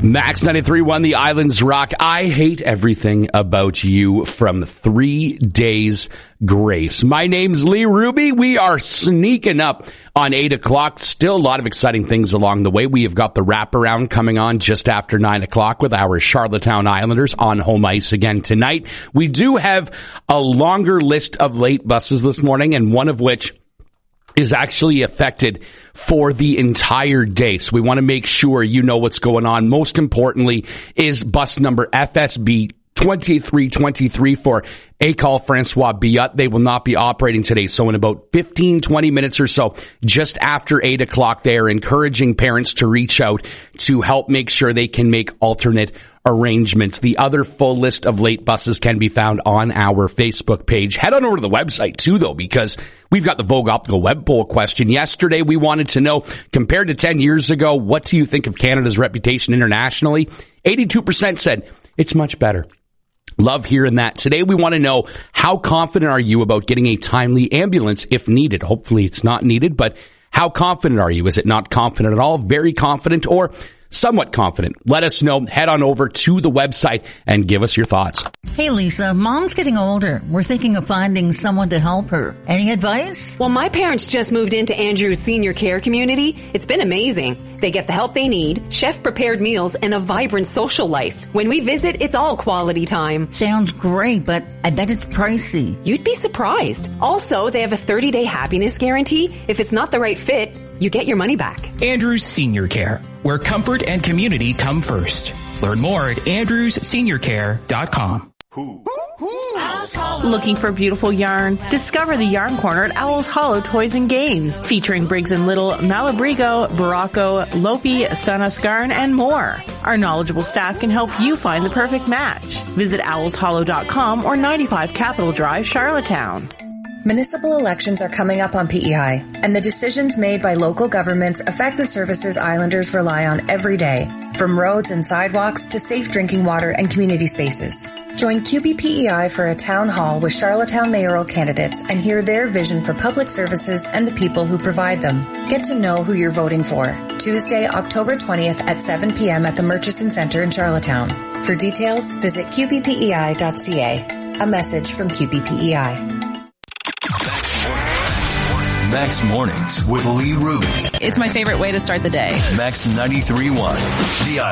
Max 93.1, The Islands Rock. I hate everything about you from 3 Days Grace. My name's Lee Ruby. We are sneaking up on 8 o'clock. Still a lot of exciting things along the way. We have got the wraparound coming on just after 9 o'clock with our Charlottetown Islanders on home ice again tonight. We do have a longer list of late buses this morning, and one of which is actually affected for the entire day. So we want to make sure you know what's going on. Most importantly is bus number FSB 2323 for École François Biot. They will not be operating today. So in about 15-20 minutes or so, just after 8 o'clock, they are encouraging parents to reach out to help make sure they can make alternate arrangements. The other full list of late buses can be found on our Facebook page. Head on over to the website too, though, because we've got the Vogue Optical Web Poll question. Yesterday, we wanted to know, compared to 10 years ago, what do you think of Canada's reputation internationally? 82% said it's much better. Love hearing that. Today, we want to know, how confident are you about getting a timely ambulance if needed? Hopefully, it's not needed, but how confident are you? Is it not confident at all? Very confident, or somewhat confident? Let us know. Head on over to the website and give us your thoughts. Hey, Lisa, Mom's getting older. We're thinking of finding someone to help her. Any advice? Well, my parents just moved into Andrew's senior care community. It's been amazing. They get the help they need, chef-prepared meals, and a vibrant social life. When we visit, it's all quality time. Sounds great, but I bet it's pricey. You'd be surprised. Also, they have a 30-day happiness guarantee. If it's not the right fit, you get your money back. Andrews Senior Care, where comfort and community come first. Learn more at andrewsseniorcare.com. Looking for beautiful yarn? Discover the Yarn Corner at Owl's Hollow Toys and Games, featuring Briggs & Little, Malabrigo, Barocco, Lopi, Sanascarn, and more. Our knowledgeable staff can help you find the perfect match. Visit owlshollow.com or 95 Capitol Drive, Charlottetown. Municipal elections are coming up on PEI, and the decisions made by local governments affect the services Islanders rely on every day, from roads and sidewalks to safe drinking water and community spaces. Join QBPEI for a town hall with Charlottetown mayoral candidates and hear their vision for public services and the people who provide them. Get to know who you're voting for. Tuesday, October 20th at 7 p.m. at the Murchison Center in Charlottetown. For details, visit qbpei.ca. A message from QBPEI. Max Mornings with Lee Ruby. It's my favorite way to start the day. Max 93.1, The